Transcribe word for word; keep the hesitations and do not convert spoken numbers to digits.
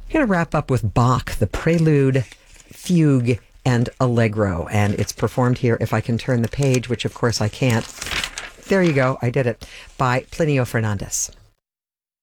going to wrap up with Bach, the Prelude, Fugue, and Allegro. And it's performed here, if I can turn the page, which of course I can't. There you go. I did it. By Plinio Fernandez.